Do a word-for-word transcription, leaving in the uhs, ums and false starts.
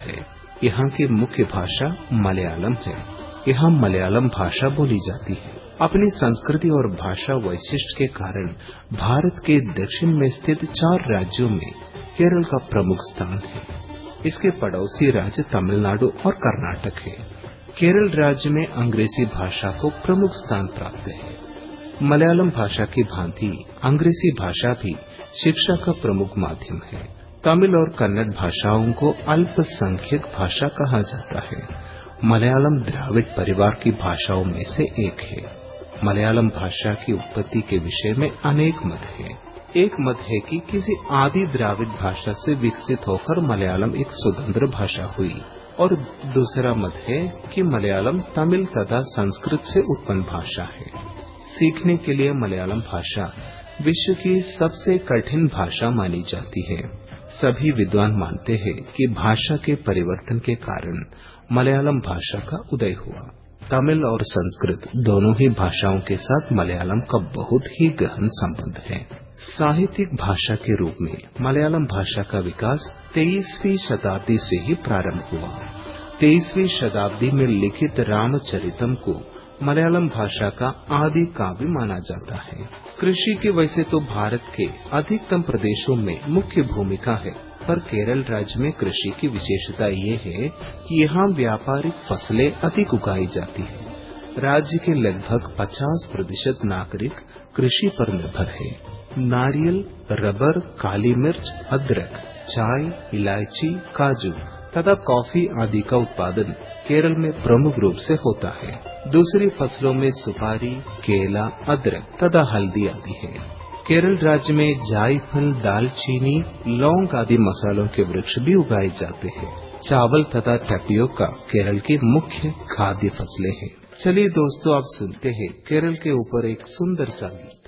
है। यहाँ की मुख्य भाषा मलयालम है। यहाँ मलयालम भाषा बोली जाती है। अपनी संस्कृति और भाषा वैशिष्ट के कारण भारत के दक्षिण में स्थित चार राज्यों में केरल का प्रमुख स्थान है। इसके पड़ोसी राज्य तमिलनाडु और कर्नाटक है। केरल राज्य में अंग्रेजी भाषा को प्रमुख स्थान प्राप्त है। मलयालम भाषा की भांति अंग्रेजी भाषा भी शिक्षा का प्रमुख माध्यम है। तमिल और कन्नड़ भाषाओं को अल्पसंख्यक भाषा कहा जाता है। मलयालम द्राविड़ परिवार की भाषाओं में से एक है। मलयालम भाषा की उत्पत्ति के विषय में अनेक मत हैं। एक मत है कि किसी आदि द्राविड़ भाषा से विकसित होकर मलयालम एक स्वतंत्र भाषा हुई, और दूसरा मत है कि मलयालम तमिल तथा संस्कृत से उत्पन्न भाषा है। सीखने के लिए मलयालम भाषा विश्व की सबसे कठिन भाषा मानी जाती है। सभी विद्वान मानते हैं कि भाषा के परिवर्तन के कारण मलयालम भाषा का उदय हुआ। तमिल और संस्कृत दोनों ही भाषाओं के साथ मलयालम का बहुत ही गहन संबंध है। साहित्यिक भाषा के रूप में मलयालम भाषा का विकास तेईसवीं शताब्दी से ही प्रारंभ हुआ। तेईसवीं शताब्दी में लिखित रामचरितम को मलयालम भाषा का आदि काव्य माना जाता है। कृषि की वैसे तो भारत के अधिकतम प्रदेशों में मुख्य भूमिका है, पर केरल राज्य में कृषि की विशेषता ये है कि यहाँ व्यापारिक फसलें अधिक उगाई जाती है। राज्य के लगभग पचास प्रतिशत नागरिक कृषि पर निर्भर है। नारियल, रबर, काली मिर्च, अदरक, चाय, इलायची, काजू तथा कॉफी आदि का उत्पादन केरल में प्रमुख रूप से होता है। दूसरी फसलों में सुपारी, केला, अदरक तथा हल्दी आदि है। केरल राज्य में जायफल, दालचीनी, लौंग आदि मसालों के वृक्ष भी उगाए जाते हैं। चावल तथा टैपियोका केरल की मुख्य खाद्य फसलें हैं। चलिए दोस्तों, आप सुनते हैं केरल के ऊपर एक सुंदर सा गीत।